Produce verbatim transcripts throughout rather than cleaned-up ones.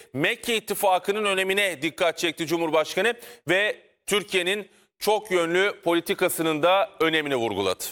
Mekke İttifakı'nın önemine dikkat çekti Cumhurbaşkanı ve Türkiye'nin çok yönlü politikasının da önemini vurguladı.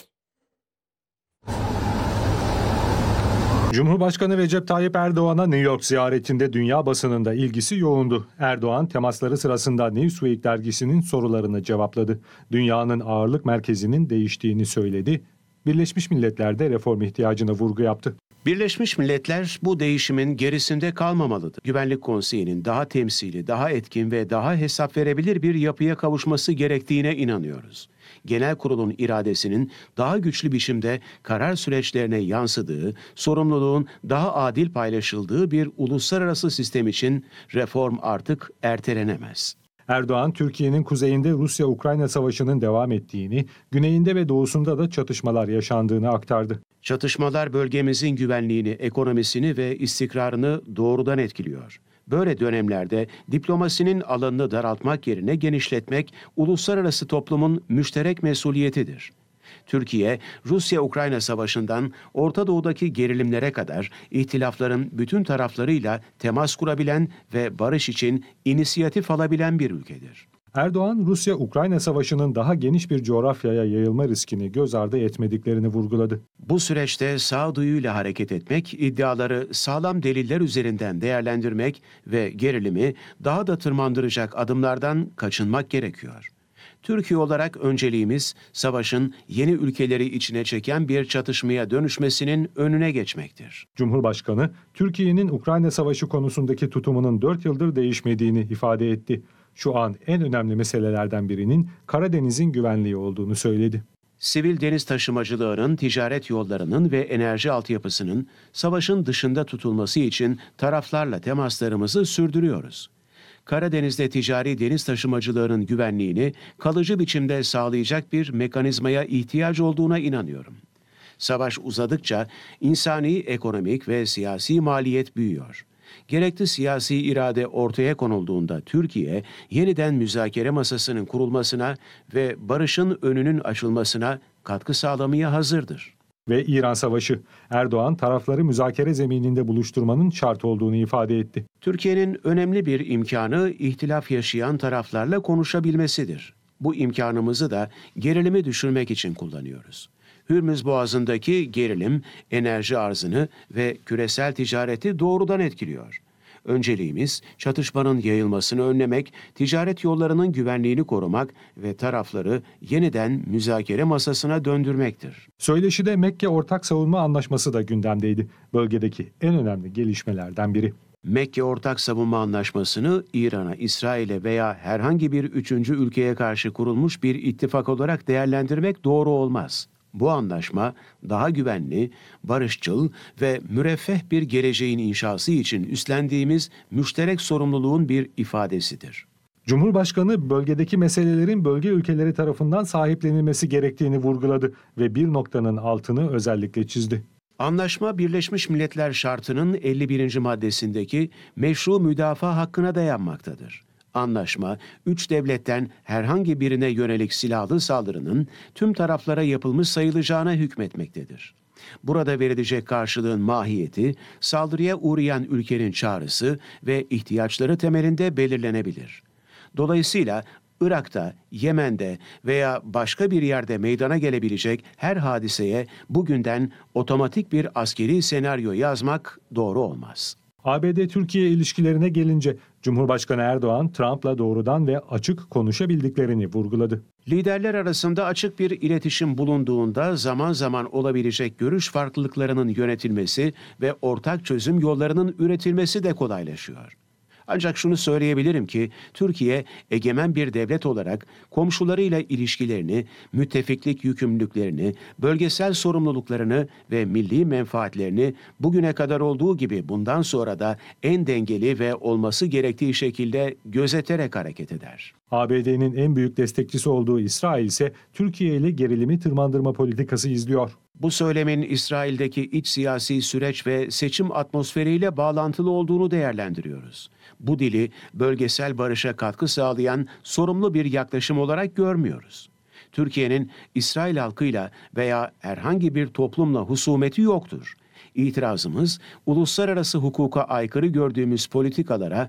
Cumhurbaşkanı Recep Tayyip Erdoğan'a New York ziyaretinde dünya basınında ilgisi yoğundu. Erdoğan temasları sırasında Newsweek dergisinin sorularını cevapladı. Dünyanın ağırlık merkezinin değiştiğini söyledi. Birleşmiş Milletler'de reform ihtiyacına vurgu yaptı. Birleşmiş Milletler bu değişimin gerisinde kalmamalıdır. Güvenlik Konseyi'nin daha temsili, daha etkin ve daha hesap verebilir bir yapıya kavuşması gerektiğine inanıyoruz. Genel Kurul'un iradesinin daha güçlü biçimde karar süreçlerine yansıdığı, sorumluluğun daha adil paylaşıldığı bir uluslararası sistem için reform artık ertelenemez. Erdoğan, Türkiye'nin kuzeyinde Rusya-Ukrayna savaşının devam ettiğini, güneyinde ve doğusunda da çatışmalar yaşandığını aktardı. Çatışmalar bölgemizin güvenliğini, ekonomisini ve istikrarını doğrudan etkiliyor. Böyle dönemlerde diplomasinin alanını daraltmak yerine genişletmek uluslararası toplumun müşterek mesuliyetidir. Türkiye, Rusya-Ukrayna savaşından Orta Doğu'daki gerilimlere kadar ihtilafların bütün taraflarıyla temas kurabilen ve barış için inisiyatif alabilen bir ülkedir. Erdoğan, Rusya-Ukrayna savaşının daha geniş bir coğrafyaya yayılma riskini göz ardı etmediklerini vurguladı. Bu süreçte sağduyuyla hareket etmek, iddiaları sağlam deliller üzerinden değerlendirmek ve gerilimi daha da tırmandıracak adımlardan kaçınmak gerekiyor. Türkiye olarak önceliğimiz savaşın yeni ülkeleri içine çeken bir çatışmaya dönüşmesinin önüne geçmektir. Cumhurbaşkanı, Türkiye'nin Ukrayna Savaşı konusundaki tutumunun dört yıldır değişmediğini ifade etti. Şu an en önemli meselelerden birinin Karadeniz'in güvenliği olduğunu söyledi. Sivil deniz taşımacılığının, ticaret yollarının ve enerji altyapısının savaşın dışında tutulması için taraflarla temaslarımızı sürdürüyoruz. Karadeniz'de ticari deniz taşımacılığının güvenliğini kalıcı biçimde sağlayacak bir mekanizmaya ihtiyaç olduğuna inanıyorum. Savaş uzadıkça insani, ekonomik ve siyasi maliyet büyüyor. Gerekli siyasi irade ortaya konulduğunda Türkiye, yeniden müzakere masasının kurulmasına ve barışın önünün açılmasına katkı sağlamaya hazırdır. Ve İran Savaşı. Erdoğan, tarafları müzakere zemininde buluşturmanın şart olduğunu ifade etti. Türkiye'nin önemli bir imkanı ihtilaf yaşayan taraflarla konuşabilmesidir. Bu imkanımızı da gerilimi düşürmek için kullanıyoruz. Hürmüz Boğazı'ndaki gerilim, enerji arzını ve küresel ticareti doğrudan etkiliyor. Önceliğimiz çatışmanın yayılmasını önlemek, ticaret yollarının güvenliğini korumak ve tarafları yeniden müzakere masasına döndürmektir. Söyleşide Mekke Ortak Savunma Anlaşması da gündemdeydi. Bölgedeki en önemli gelişmelerden biri. Mekke Ortak Savunma Anlaşması'nı İran'a, İsrail'e veya herhangi bir üçüncü ülkeye karşı kurulmuş bir ittifak olarak değerlendirmek doğru olmaz. Bu anlaşma daha güvenli, barışçıl ve müreffeh bir geleceğin inşası için üstlendiğimiz müşterek sorumluluğun bir ifadesidir. Cumhurbaşkanı bölgedeki meselelerin bölge ülkeleri tarafından sahiplenilmesi gerektiğini vurguladı ve bir noktanın altını özellikle çizdi. Anlaşma, Birleşmiş Milletler Şartı'nın elli birinci maddesindeki meşru müdafaa hakkına dayanmaktadır. Anlaşma, üç devletten herhangi birine yönelik silahlı saldırının tüm taraflara yapılmış sayılacağına hükmetmektedir. Burada verilecek karşılığın mahiyeti, saldırıya uğrayan ülkenin çağrısı ve ihtiyaçları temelinde belirlenebilir. Dolayısıyla Irak'ta, Yemen'de veya başka bir yerde meydana gelebilecek her hadiseye bugünden otomatik bir askeri senaryo yazmak doğru olmaz. A B D-Türkiye ilişkilerine gelince Cumhurbaşkanı Erdoğan, Trump'la doğrudan ve açık konuşabildiklerini vurguladı. Liderler arasında açık bir iletişim bulunduğunda zaman zaman olabilecek görüş farklılıklarının yönetilmesi ve ortak çözüm yollarının üretilmesi de kolaylaşıyor. Ancak şunu söyleyebilirim ki Türkiye egemen bir devlet olarak komşularıyla ilişkilerini, müttefiklik yükümlülüklerini, bölgesel sorumluluklarını ve milli menfaatlerini bugüne kadar olduğu gibi bundan sonra da en dengeli ve olması gerektiği şekilde gözeterek hareket eder. A B D'nin en büyük destekçisi olduğu İsrail ise Türkiye ile gerilimi tırmandırma politikası izliyor. Bu söylemin İsrail'deki iç siyasi süreç ve seçim atmosferiyle bağlantılı olduğunu değerlendiriyoruz. Bu dili bölgesel barışa katkı sağlayan sorumlu bir yaklaşım olarak görmüyoruz. Türkiye'nin İsrail halkıyla veya herhangi bir toplumla husumeti yoktur. İtirazımız, uluslararası hukuka aykırı gördüğümüz politikalara